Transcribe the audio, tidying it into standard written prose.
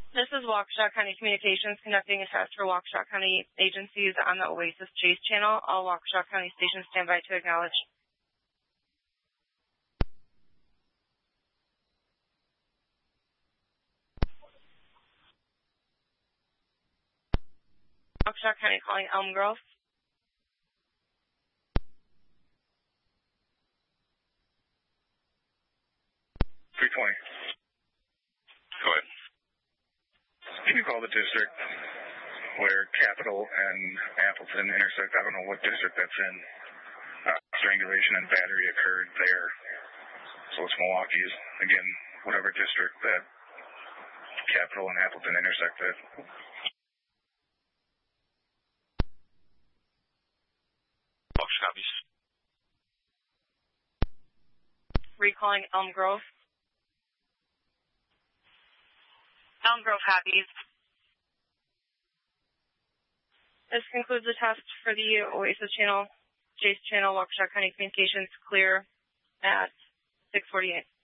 This is Waukesha County Communications conducting a test for Waukesha County agencies on the Oasis Chase channel. All Waukesha County stations stand by to acknowledge. Waukesha County calling Elm Grove. Go ahead. Can you call the district where Capitol and Appleton intersect? I don't know what district that's in. Strangulation and battery occurred there. So it's Milwaukee's. Again, whatever district that Capitol and Appleton intersect at. Waukesha copies. Recalling Elm Grove. Elm Grove copies. This concludes the test for the Oasis channel, Chase channel, Waukesha County Communications, clear at 6:48.